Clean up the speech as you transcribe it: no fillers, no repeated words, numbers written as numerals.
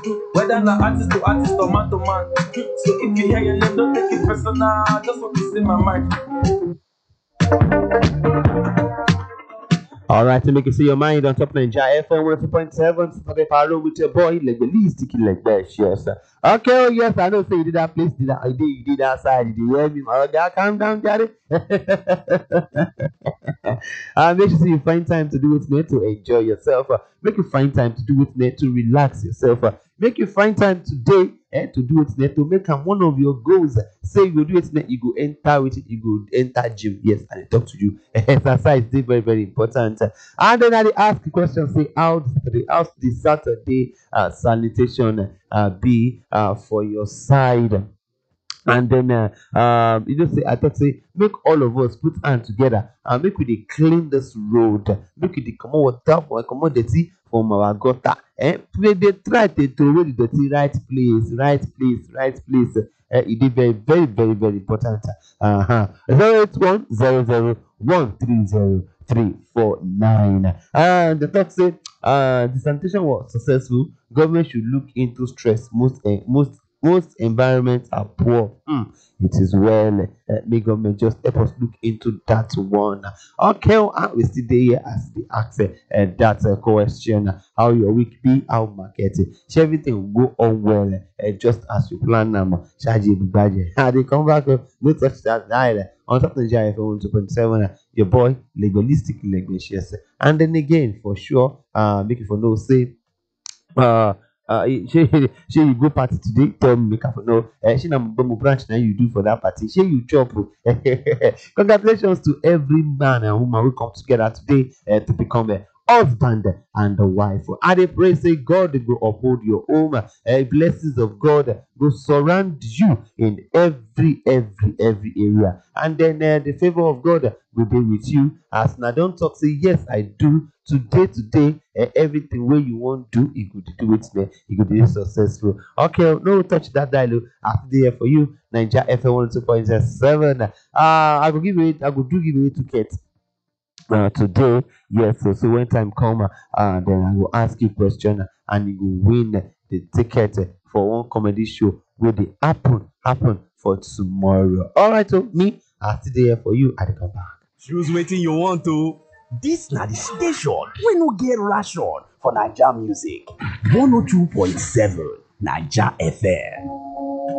Whether na artist to artist or man to man. So if you hear your name, don't take it personal. I just want to say my mind. All right, to make you see your mind on top Ninja FM 102.7. Today, Paro with your boy, like the least sticky like that. Yes, sir. Okay, oh yes, I know. Say you did that place, did that, you did that side, did you hear me? My guy, calm down, Daddy. Make sure you find time to do it net to enjoy yourself. Make you find time to do it net to relax yourself. Make you find time today to do it net to make one of your goals. Say you go do it net, you go enter with it, you go enter gym. Yes, and I talk to you. Exercise is very, very important. And then I ask the question, say how's the Saturday sanitation be for your side? And then you just say, I thought say make all of us put hand together and make we dey clean this road, make we dey comot water for comot dirty from our gutter. We dey try to throw away the dirty right place. It is very, very, very, very important. 08100130349. And the talk say the sanitation was successful. Government should look into stress. Most environments are poor. It is well. May government just help us look into that one. Okay, we still there as the answer that question. How your week be? How market? Shall everything go on well? Just as you plan now. Shaji budget. They come back. No touch that dial. On top of the JFM 2.7. Your boy legalistic legalicious. And then again, for sure, make it for no say. She you go party today, tell me make up no. She na branch now you do for that party. She you chop. Congratulations to every man and woman who come together today to become a husband and a wife. I dey pray say God go uphold your home. Blessings of God go surround you in every area. And then the favor of God will be with you. As na don't talk say yes I do. Today, everything where you want to do, you could do it there. You could be successful. Okay, no touch that dialogue after there for you. Ninja FM 102.7. I will give you tickets today. Yes, so when time come, then I will ask you a question and you will win the ticket for one comedy show where they happen for tomorrow. All right, so me, I still there for you. I come back. Choose waiting you want to. This na the station wey no get ration for Naija music. 102.7 Naija FM.